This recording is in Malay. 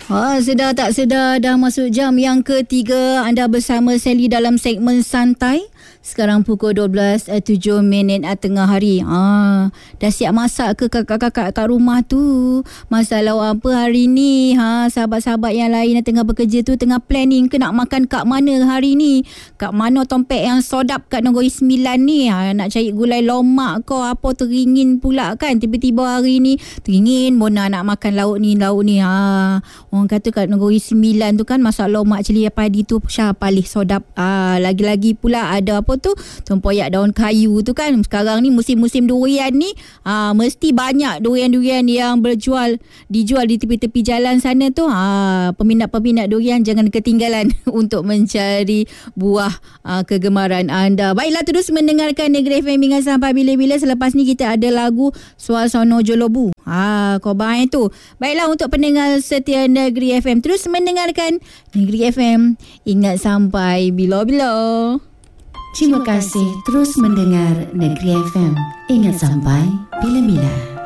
Sedar tak sedar dah masuk jam yang ketiga. Anda bersama Sally dalam segmen Santai. Sekarang pukul 12.07 tengah hari. Dah siap masak ke kakak-kakak kat rumah tu? Masalah apa hari ni? Sahabat-sahabat yang lain yang tengah bekerja tu tengah planning ke nak makan kat mana hari ni? Kat mana tempat yang sodap kat Negeri Sembilan ni? Nak cari gulai lomak ke apa, teringin pula kan? Tiba-tiba hari ni teringin Mona nak makan lauk ni. Orang kata kat Negeri Sembilan tu kan masak lomak cili padi tu Syah paling sodap. Lagi-lagi pula ada apa tu, tempoyak daun kayu tu kan. Sekarang ni musim-musim durian ni, mesti banyak durian-durian yang dijual di tepi-tepi jalan sana tu. Peminat-peminat durian jangan ketinggalan untuk mencari buah kegemaran anda. Baiklah, terus mendengarkan Negeri FM hingga sampai bila-bila. Selepas ni kita ada lagu Suasana Jolobu. Kau baik tu. Baiklah, untuk pendengar setia Negeri FM, terus mendengarkan Negeri FM. Ingat sampai bila-bila. Terima kasih terus mendengar Negeri FM. Ingat sampai bila-bila.